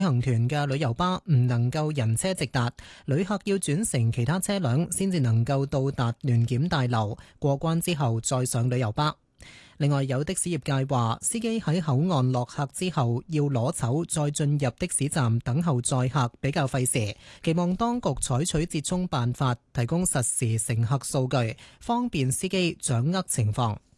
行團嘅旅遊巴唔能夠人車直達，旅客要轉乘其他車輛先至能夠到達聯檢大樓，過關之後再上旅遊巴。另外，有的士業界話，司機喺口岸落客之後要攞籌再進入的士站等候載客，比較費時，期望當局採取折衷辦法，提供實時乘客數據，方便司機掌握情況。